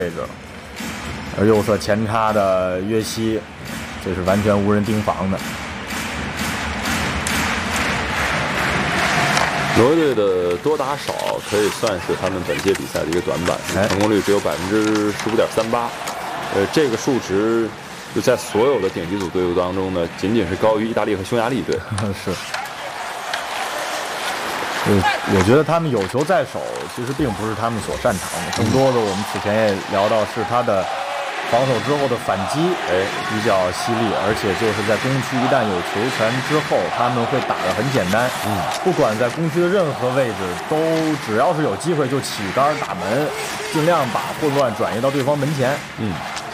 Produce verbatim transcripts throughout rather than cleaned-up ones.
位置，而右侧前插的约西，这是完全无人盯防的。 挪威队的多打少可以算是他们本届比赛的一个短板，成功率只有百分之十五点三八。呃，这个数值就在所有的顶级组队伍当中呢，仅仅是高于意大利和匈牙利队。 是。我我觉得他们有球在手，其实并不是他们所擅长的，更多的我们此前也聊到是他的防守之后的反击，哎，比较犀利，而且就是在攻区一旦有球权之后，他们会打得很简单，嗯，不管在攻区的任何位置，都只要是有机会就起杆打门，尽量把混乱转移到对方门前，嗯。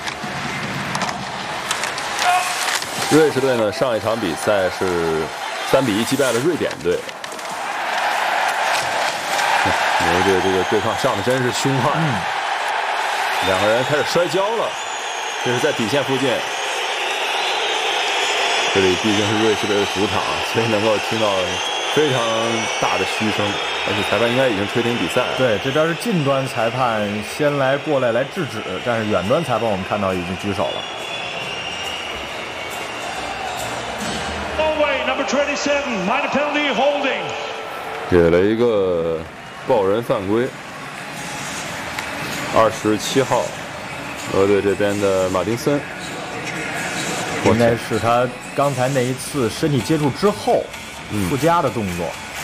瑞士队呢，上一场比赛是三比一击败了瑞典队。挪威队这个对抗上的真是凶悍，嗯、两个人开始摔跤了，这是在底线附近。这里毕竟是瑞士队的主场，所以能够听到非常大的嘘声，而且裁判应该已经吹停比赛了。 对，这边是近端裁判先来过来来制止，但是远端裁判我们看到已经举手了。 Number twenty-seven, minor penalty holding. 给了一个抱人犯规。二十七号，俄队这边的马丁森， 应该是他刚才那一次身体接触之后附加的动作。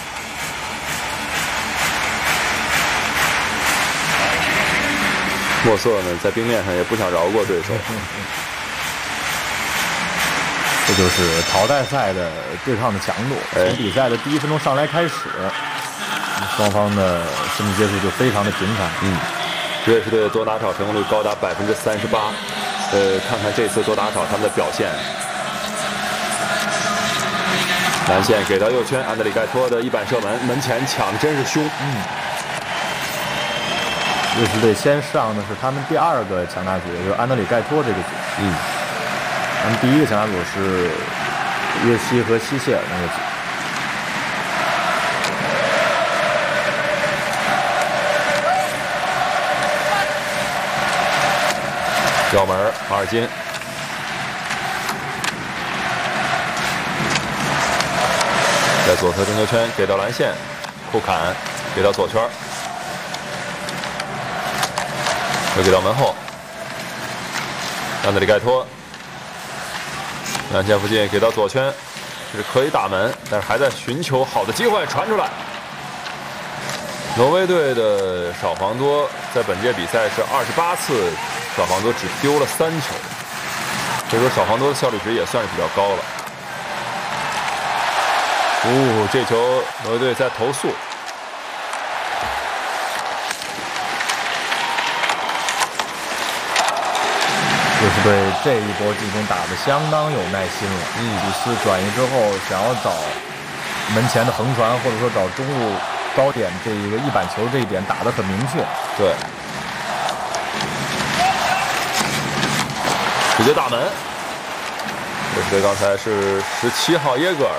莫瑟呢，在冰面上也不想饶过对手。 这就是淘汰赛的对抗的强度。从比赛的第一分钟上来开始，双方的身体接触就非常的频繁。 嗯，瑞士队的多打少成功率高达百分之三十八。呃，看看这次多打少他们的表现。蓝线给到右圈，安德里盖托的一板射门，门前抢真是凶。 嗯，瑞士队先上的是他们第二个强大组，也就是安德里盖托这个组。嗯。他们第一个强打组是约西和希谢尔那个组。 吊门，马尔金。在左侧中球圈给到蓝线，库坎给到左圈，又给到门后，安德里盖托。蓝线附近给到左圈，这是可以打门，但是还在寻求好的机会传出来。挪威队的少防多在本届比赛是二十八次少防多，只丢了三球，所以说少防多的效率值也算是比较高了。哦，这球挪威队在投诉。 瑞士队这一波进攻打得相当有耐心了，嗯，几次转移之后，想要找门前的横传，或者说找中路高点这一个一板球这一点打得很明确。 对，直接打门。瑞士队刚才是十七号耶格尔，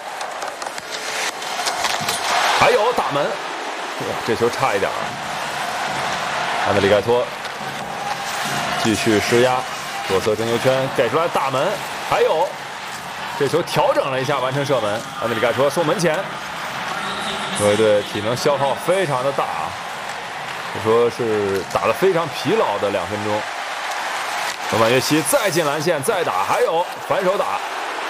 还有打门，哇，这球差一点。安德里盖托。继续施压，左侧中球圈给出来大门，还有这球调整了一下，完成射门。安德里盖托送门前。挪威队体能消耗非常的大啊，可以说是打得非常疲劳的两分钟。罗曼约西再进蓝线再打，还有反手打，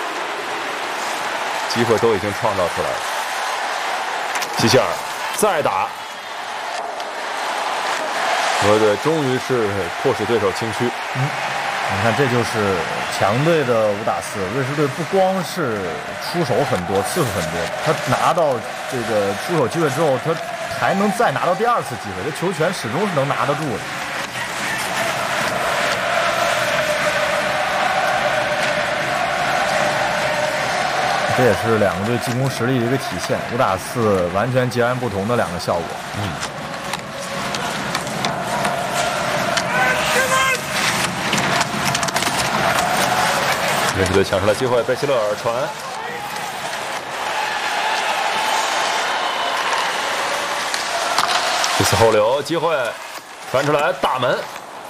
机会都已经创造出来了。希谢尔再打。挪威队终于是迫使对手轻虚。 嗯，你看，这就是强队的五打四。瑞士队不光是出手很多，次数很多，他拿到这个出手机会之后，他还能再拿到第二次机会，他球权始终是能拿得住的。这也是两个队进攻实力的一个体现，五打四完全截然不同的两个效果。嗯。 瑞士队抢出来机会，贝希勒尔传，这次后流机会传出来大门，